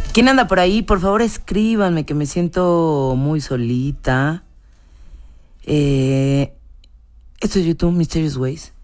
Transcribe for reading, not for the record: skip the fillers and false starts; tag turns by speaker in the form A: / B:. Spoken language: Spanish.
A: ¿Quién anda por ahí? Por favor, escríbanme, que me siento muy solita. Esto es YouTube, Mysterious Ways.